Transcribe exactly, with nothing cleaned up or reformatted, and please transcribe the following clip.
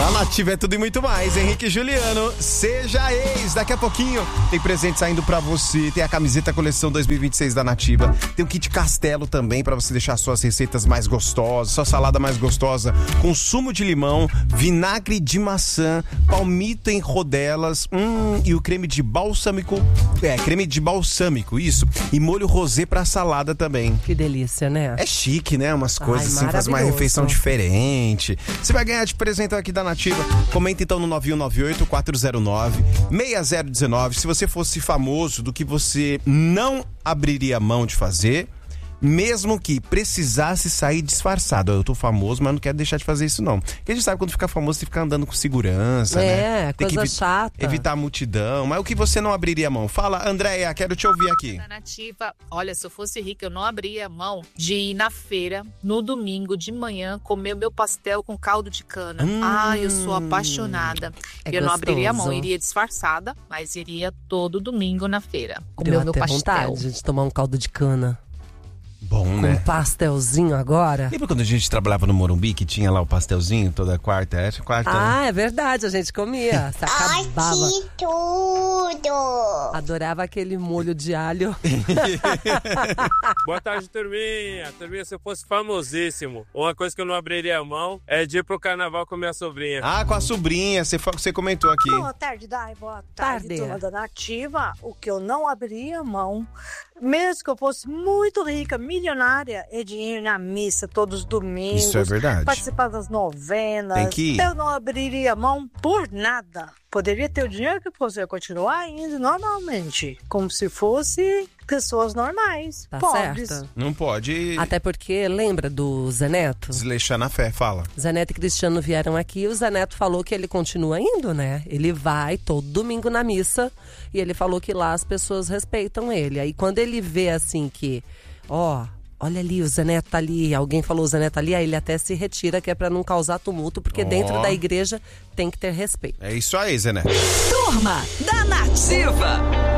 A Nativa é tudo e muito mais. Henrique e Juliano, seja ex. Daqui a pouquinho tem presente saindo pra você. Tem a camiseta coleção dois mil e vinte e seis da Nativa. Tem o kit Castelo também pra você deixar suas receitas mais gostosas, sua salada mais gostosa, com sumo de limão, vinagre de maçã, palmito em rodelas, hum, e o creme de balsâmico, é, creme de balsâmico, isso, e molho rosé pra salada também. Que delícia, né? É chique, né? Umas coisas Ai, assim, faz uma maravilhoso. refeição diferente. Você vai ganhar de presente aqui da Nativa. Comenta então no nove um nove oito, quatro zero nove, seis zero um nove. Se você fosse famoso, do que você não abriria mão de fazer, mesmo que precisasse sair disfarçado. Eu tô famoso, mas não quero deixar de fazer isso não. Porque a gente sabe quando fica famoso, você fica andando com segurança, é, né? Tem coisa que evi- chata. evitar a multidão. Mas o que você não abriria mão? Fala, Andréia, quero te ouvir aqui. Da Nativa, olha, se eu fosse rica, eu não abria mão de ir na feira no domingo de manhã comer o meu pastel com caldo de cana. Hum, ah, eu sou apaixonada. é eu não gostoso. abriria mão, iria disfarçada, mas iria todo domingo na feira comer Deu o meu até pastel. vontade de tomar um caldo de cana. Bom, Com né? um pastelzinho agora. Lembra quando a gente trabalhava no Morumbi, que tinha lá o pastelzinho toda quarta? É, quarta, né? Ah, é verdade, a gente comia. Se acabava. Que tudo! Adorava aquele molho de alho. Boa tarde, turminha. Turminha, se eu fosse famosíssimo, uma coisa que eu não abriria a mão é de ir pro carnaval com minha sobrinha. Ah, com a sobrinha, você, fa- você comentou aqui. Boa tarde, Dai. Boa tarde, Tarde. turma da Nativa. O que eu não abriria mão, mesmo que eu fosse muito rica, milionária, é de ir na missa todos os domingos. Isso é verdade. Participar das novenas. Tem que ir. Eu não abriria mão por nada. Poderia ter o dinheiro que você continuar indo normalmente, como se fosse pessoas normais, Tá pobres. certo? Não pode Até porque, lembra do Zé Neto? desleixar na fé, fala. Zé Neto e Cristiano vieram aqui e o Zé Neto falou que ele continua indo, né? Ele vai todo domingo na missa e ele falou que lá as pessoas respeitam ele. Aí quando ele vê assim que, ó, olha ali, o Zé Neto tá ali, alguém falou o Zé Neto ali, aí ele até se retira, que é pra não causar tumulto, porque Ó. dentro da igreja tem que ter respeito. É isso aí, Zé Neto. Turma da Nativa.